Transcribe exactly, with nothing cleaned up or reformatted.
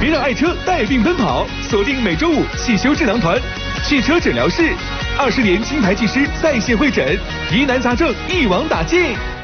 别让爱车带病奔跑。锁定每周五汽修智囊团，汽车诊疗室，二十年金牌技师在线会诊，疑难杂症一网打尽。